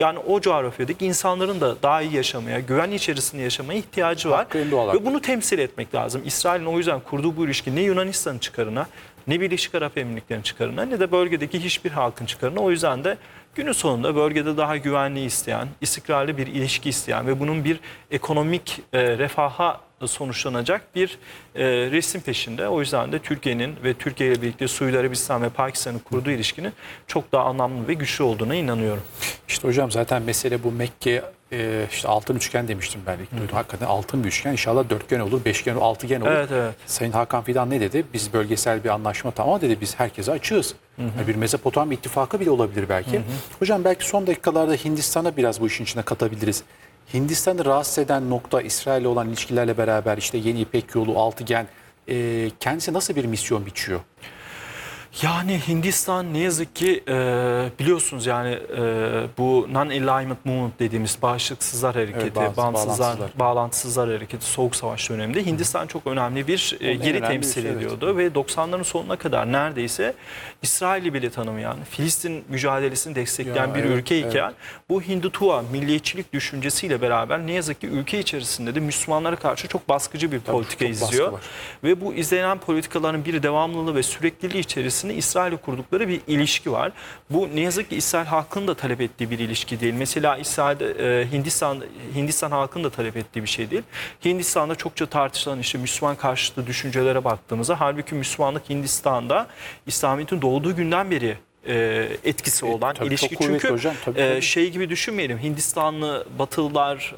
Yani o coğrafyadaki insanların da daha iyi yaşamaya, güven içerisinde yaşamaya ihtiyacı var. Ve bunu temsil etmek lazım. İsrail'in o yüzden kurduğu bu ilişki ne Yunanistan'ın çıkarına, ne Birleşik Arap Emirlikleri'nin çıkarına, ne de bölgedeki hiçbir halkın çıkarına. O yüzden de günün sonunda bölgede daha güvenli isteyen, istikrarlı bir ilişki isteyen ve bunun bir ekonomik refaha sonuçlanacak bir resim peşinde. O yüzden de Türkiye'nin ve Türkiye ile birlikte Suudi Arabistan ve Pakistan'ın kurduğu ilişkinin çok daha anlamlı ve güçlü olduğuna inanıyorum. İşte hocam zaten mesele bu Mekke, işte altın üçgen demiştim ben ilk duydum. Hakikaten altın bir üçgen, inşallah dörtgen olur, beşgen olur, altıgen olur. Evet, evet. Sayın Hakan Fidan ne dedi? Biz bölgesel bir anlaşma, tamam dedi, biz herkese açığız. Yani bir Mezopotamya ittifakı bile olabilir belki. Hocam belki son dakikalarda Hindistan'a biraz bu işin içine katabiliriz. Hindistan'ı rahatsız eden nokta İsrail'le olan ilişkilerle beraber işte yeni İpek Yolu, altıgen, kendisi nasıl bir misyon biçiyor? Yani Hindistan ne yazık ki biliyorsunuz yani bu Non-Alignment Movement dediğimiz bağışıksızlar hareketi, Evet, bağlantısızlar hareketi Soğuk Savaş döneminde Hindistan çok önemli bir yeri temsil ediyordu. Ve 90'ların sonuna kadar neredeyse İsrail'i bile tanımayan, Filistin mücadelesini destekleyen bir ülkeyken bu Hindutuva milliyetçilik düşüncesiyle beraber ne yazık ki ülke içerisinde de Müslümanlara karşı çok baskıcı bir politika izliyor. Ve bu izlenen politikaların bir devamlılığı ve sürekliliği içerisinde İsrail'le kurdukları bir ilişki var. Bu ne yazık ki İsrail halkının da talep ettiği bir ilişki değil. Mesela İsrail'de Hindistan halkının da talep ettiği bir şey değil. Hindistan'da çokça tartışılan işte Müslüman karşıtı düşüncelere baktığımızda, halbuki Müslümanlık Hindistan'da İslamiyet'in doğduğu günden beri etkisi olan ilişki. Çünkü hocam, şey gibi düşünmeyelim. Hindistanlı Batılılar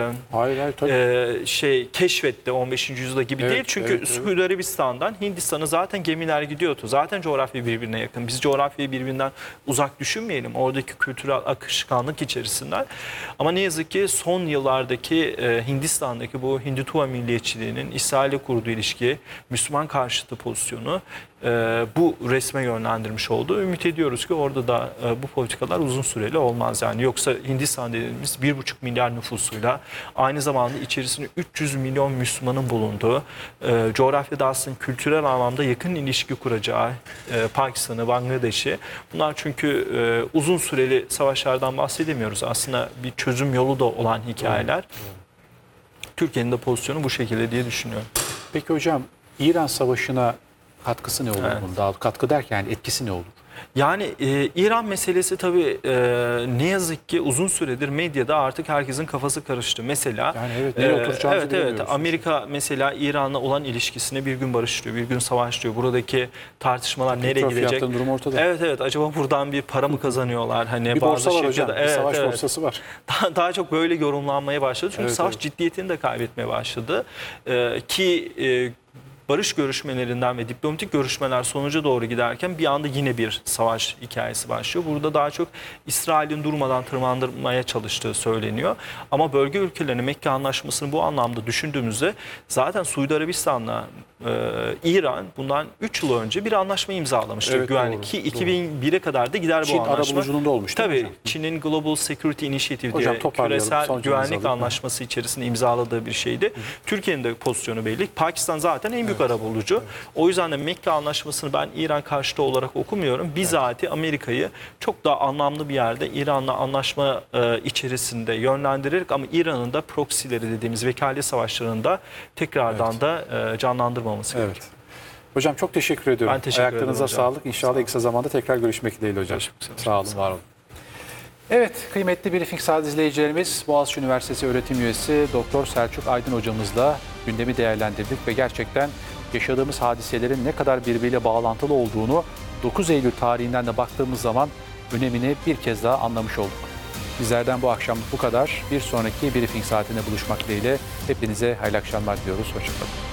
keşfetti 15. yüzyılda gibi değil. Çünkü Suudi Arabistan'dan Hindistan'a zaten gemiler gidiyordu. Zaten coğrafya birbirine yakın. Biz coğrafyayı birbirinden uzak düşünmeyelim. Oradaki kültürel akışkanlık içerisinden. Ama ne yazık ki son yıllardaki Hindistan'daki bu Hindutuva milliyetçiliğinin İsrail'le kurduğu ilişki, Müslüman karşıtı pozisyonu bu resme yönlendirmiş oldu. Ümit ediyoruz ki orada da bu politikalar uzun süreli olmaz. Yani yoksa Hindistan dediğimiz 1,5 milyar nüfusuyla aynı zamanda içerisinde 300 milyon Müslümanın bulunduğu, coğrafyada aslında kültürel anlamda yakın ilişki kuracağı Pakistan'ı, Bangladeş'i, bunlar çünkü uzun süreli savaşlardan bahsedemiyoruz. Aslında bir çözüm yolu da olan hikayeler. Türkiye'nin de pozisyonu bu şekilde diye düşünüyorum. Peki hocam, İran Savaşı'na katkısı ne olur bunda? Katkı derken yani etkisi ne olur? Yani İran meselesi tabii ne yazık ki uzun süredir medyada artık herkesin kafası karıştı. Mesela Amerika mesela İran'la olan ilişkisine bir gün barışlıyor, bir gün savaşlıyor. Buradaki tartışmalar nereye gidecek? Durum ortada. Evet, acaba buradan bir para mı kazanıyorlar? Hani bir borsa var hocam, bir savaş borsası var. Daha çok böyle yorumlanmaya başladı. Çünkü savaş ciddiyetini de kaybetmeye başladı. Barış görüşmelerinden ve diplomatik görüşmeler sonuca doğru giderken bir anda yine bir savaş hikayesi başlıyor. Burada daha çok İsrail'in durmadan tırmandırmaya çalıştığı söyleniyor. Ama bölge ülkelerine Mekke Anlaşması'nı bu anlamda düşündüğümüzde zaten Suudi Arabistan'la İran bundan 3 yıl önce bir anlaşma imzalamıştı güvenlik. Ki 2001'e kadar da gider bu anlaşma. Çin arabuluculuğunda olmuştu. Tabii Çin'in Global Security Initiative diye küresel güvenlik anlaşması içerisinde imzaladığı bir şeydi. Türkiye'nin de pozisyonu belli. Pakistan zaten en büyük arabulucu. O yüzden de Mekke Anlaşması'nı ben İran karşıtı olarak okumuyorum. Bizatihi Amerika'yı çok daha anlamlı bir yerde İran'la anlaşma içerisinde yönlendirerek ama İran'ın da proxy'leri dediğimiz vekalet savaşlarında tekrardan da canlandırmaması gerekiyor. Hocam çok teşekkür ediyorum. Ben teşekkür ederim. Ayaklarınıza sağlık. İnşallah en kısa zamanda tekrar görüşmek dileğiyle hocam. Sağ olun, var olun. Evet, kıymetli Briefing Saat izleyicilerimiz, Boğaziçi Üniversitesi öğretim üyesi Doktor Selçuk Aydın hocamızla gündemi değerlendirdik ve gerçekten yaşadığımız hadiselerin ne kadar birbiriyle bağlantılı olduğunu 9 Eylül tarihinden de baktığımız zaman önemini bir kez daha anlamış olduk. Bizlerden bu akşam bu kadar. Bir sonraki Briefing Saatinde buluşmak dileğiyle hepinize hayırlı akşamlar diliyoruz. Hoşçakalın.